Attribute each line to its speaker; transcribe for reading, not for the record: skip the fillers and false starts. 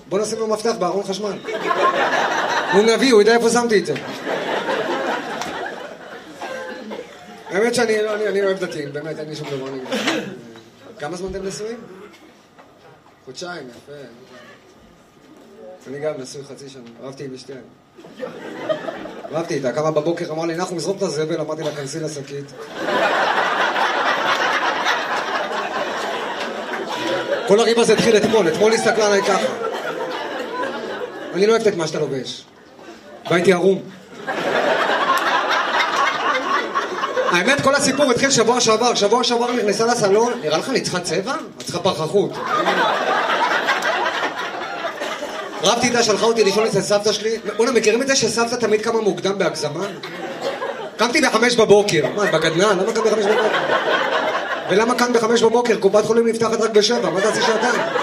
Speaker 1: בוא נשים לו מפתח בארון חשמל. הוא נביא, הוא יודע איפה שמתי את זה. האמת שאני אוהב דתיים, באמת, אין לי שום דבר נגד. כמה זמן אתם נשואים? חודשיים, יפה. אני גם נשוי חצי שנה, אהבתי עם אשתי. אהבתי איתה, קמה בבוקר, אמר לי, אנחנו נזרוק את הזבל, אמרתי לה, כנסי לשקית. כל הריב הזה התחיל אתמול הסתכלה עליי ככה. אני לא אוהבת את מה שאתה לובש. והייתי ערום. האמת, כל הסיפור התחיל שבוע שעבר נכנסה לסלון, נראה לך אני צריכה צבע? אני צריכה פרחחות. רבתי איתה, שלחה אותי לישון אצל סבתא שלי. בוא'נה, מכירים את זה שסבתא תמיד קמה מוקדם בהגזמה? קמתי ב5 בבוקר. מה, בגדנן? למה קם ב5 בבוקר? ולמה קם ב5 בבוקר? קופת חולים נפתחת רק ב7, מה תעשי שעתיים?